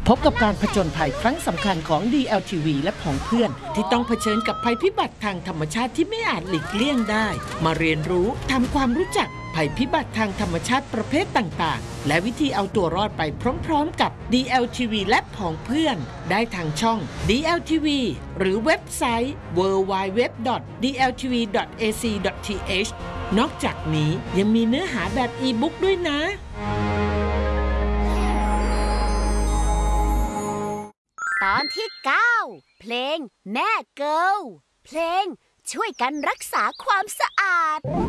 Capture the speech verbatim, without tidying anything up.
พบกับการผจญภัยครั้งสำคัญของ ดี แอล ที วี และผองเพื่อนที่ต้องเผชิญกับภัยพิบัติทางธรรมชาติที่ไม่อาจหลีกเลี่ยงได้มาเรียนรู้ทำความรู้จักภัยพิบัติทางธรรมชาติประเภทต่างๆและวิธีเอาตัวรอดไปพร้อมๆกับ ดี แอล ที วี และผองเพื่อนได้ทางช่อง ดี แอล ที วี หรือเว็บไซต์ ดับเบิลยู ดับเบิลยู ดับเบิลยู ดอท ดี แอล ที วี ดอท เอ ซี ดอท ที เอช นอกจากนี้ยังมีเนื้อหาแบบอีบุ๊กด้วยนะตอนที่เก้าเพลงแม่เกิลเพลงช่วยกันรักษาความสะอาด